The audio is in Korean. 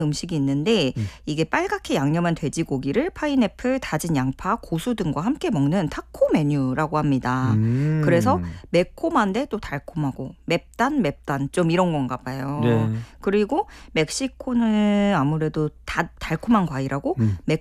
음식이 있는데 이게 빨갛게 양념한 돼지고기를 파인애플, 다진 양파, 고수 등과 함께 먹는 타코 메뉴라고 합니다. 그래서 매콤한데 또 달콤하고 맵단 좀 이런 건가 봐요. 네. 그리고 멕시코는 아무래도 달콤한 과일하고